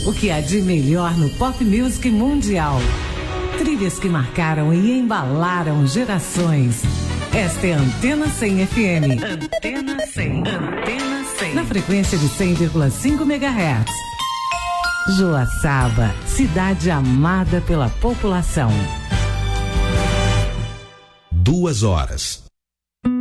O que há de melhor no pop music mundial. Trilhas que marcaram e embalaram gerações. Esta é a Antena 100 FM. Antena 100. Antena 100. Na frequência de 100,5 MHz. Joaçaba, cidade amada pela população. 2 horas.